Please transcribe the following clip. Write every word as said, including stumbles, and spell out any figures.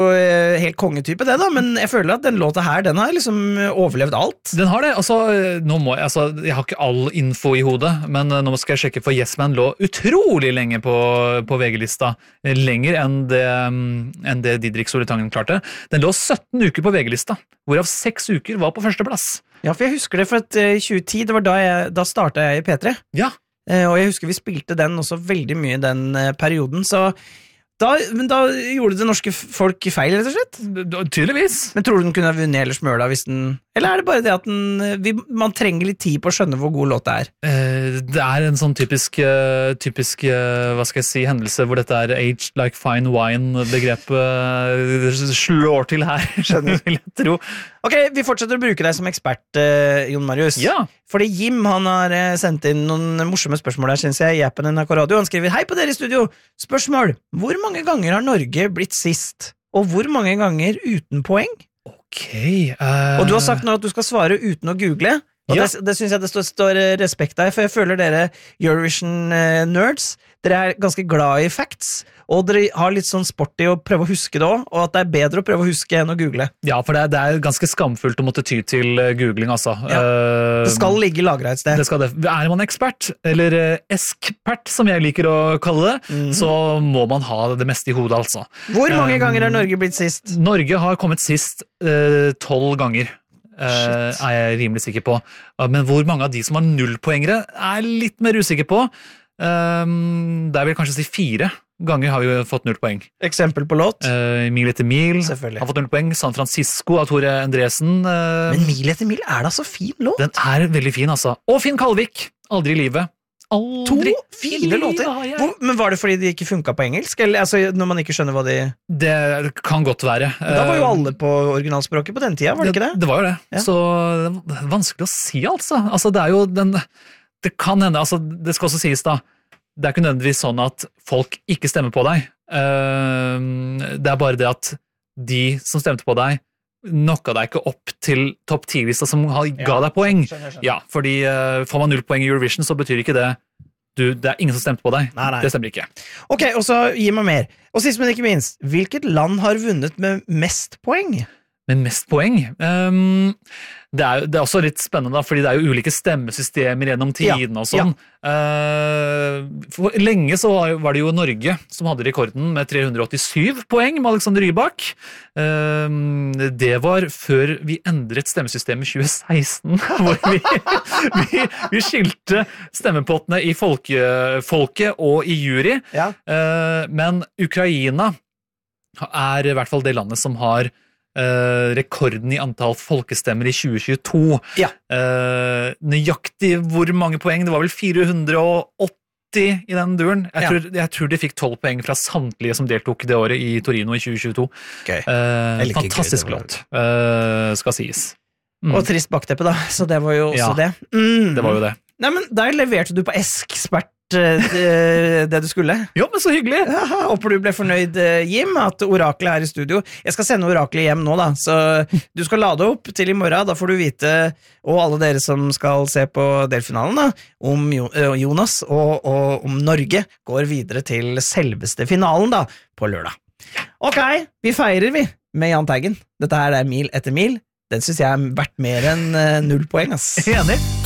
helt kongetype det da, men jeg føler at den låta her, den har liksom overlevd alt. Den har det, altså, nå må jeg, altså, jeg har ikke all info i hodet, men nå skal jeg sjekke, for Yes Man lå utrolig lenge på, på V G-lista, lenger enn det, enn det Didrik Solitangen klarte. Den lå sytten uker på V G-lista, hvorav seks uker var på første plass. Ja, for jeg husker det, for at uh, tjue ti, det var da, jeg, da startet jeg i P tre. Ja. Uh, og jeg husker vi spilte den også veldig mye i den uh, perioden, så Da, men da gjorde det norske folk feil, rett og slett? Tydeligvis. Men tror du den kunne ha vunnet eller smøla hvis den... Eller er det bare det at den, vi, man trenger litt tid på å skjønne hvor god låt det er? Eh, det er en sånn typisk, uh, typisk uh, hva skal jeg si, hendelse hvor dette er aged like fine wine-begrepet uh, slår til her, skjønner vil jeg tro. Ok, vi fortsetter å bruke deg som ekspert, uh, Jon Marius. Ja. Fordi Jim, han har uh, sendt inn noen morsomme spørsmål her, synes jeg, i appen N R K Radio. Han skriver, hei på dere i studio! Spørsmål, hvor mange ganger har Norge blitt sist? Og hvor mange ganger uten poeng? Ok. Uh... Og du har sagt nå at du skal svare uten å google, og ja. det, det synes jeg det står, står respekt av, for jeg føler dere Eurovision-nerds, dere er ganske glad i facts, og dere har litt sånn sport i å prøve å huske det også, og at det er bedre å prøve å huske enn å google. Ja, for det er, det er ganske skamfullt å måtte ty til googling, altså. Ja. Uh, det skal ligge lagret et sted. Det skal det. Er man ekspert, eller eskpert, som jeg liker å kalle det, mm-hmm. så må man ha det meste i hodet, altså. Hvor mange um, ganger har Norge blitt sist? Norge har kommet sist tolv uh, ganger. Uh, er jeg rimelig sikker på. Uh, men hvor mange av de som har nullpoengere er litt mer usikker på. Um, det er vel kanskje å si fire ganger har vi fått null poeng. Eksempel på låt? Uh, Mil etter mil har fått null poeng. San Francisco av Tore Endresen. Uh, men Mil etter mil er da så fin låt? Den er veldig fin, altså. Og Finn Kalvik, Aldri i livet. Aldri to fine låter. Hvor, men var det fordi de ikke funket på engelsk? Eller altså, når man ikke skjønner hva de... Det kan godt være. Men da var jo alle på originalspråket på den tida, var det, det ikke det? Det var jo det. Ja. Så det er vanskelig å si, altså. Altså, det er jo den... Det kan hende, altså, det skal også sies da, det er ikke nødvendigvis sånn at folk ikke stemmer på deg. Det er bare det at de som stemte på deg, knocka deg ikke opp til topp ti-lista som ga ja. deg poeng. Skjønner, skjønner. Ja, fordi uh, får man null poeng i Eurovision, så betyr ikke det du, det er ingen som stemte på deg. Nei, nei. Det stemmer ikke. Ok, og så gi meg mer. Og sist, men ikke minst, hvilket land har vunnet med mest poeng? Med mest poeng? Um, det, er, det er også litt spennende, da, fordi det er jo ulike stemmesystemer gjennom tiden ja, og sånn. Ja. Uh, for lenge så var det jo Norge som hadde rekorden med tre hundre og åttisyv poeng med Alexander Rybak. Uh, det var før vi endret stemmesystemet i tjue seksten, hvor vi, vi, vi skilte stemmepottene i folke, folket og i jury. Ja. Uh, men Ukraina er i hvert fall det landet som har Uh, rekorden i antall folkestemmer i tjue tjueto. Ja. Uh, nøyaktig hvor mange poeng? Det var vel fire hundre og åtti i den duren. Jeg, ja. tror, jeg tror de fikk tolv poeng fra samtlige som deltok det året i Torino i tjue tjueto. Okay. Uh, fantastisk låt, uh, skal sies. Mm. Og trist bakteppe da, så det var jo også ja, det. Mm. Det var jo det. Nei, men der leverte du på eskspert det, det du skulle. Jo, men så hyggelig. Ja, håper du ble fornøyd, Jim, at oraklet er i studio. Jeg skal sende oraklet hjem nå da, så du skal lade opp til i morgen, da får du vite, og alle dere som skal se på delfinalen da, om Jonas og, og om Norge går videre til selveste finalen da, på lørdag. Ok, vi feirer vi med Jahn Teigen. Dette her er Mil etter mil. Den synes jeg er verdt mer enn null poeng, ass. Enig.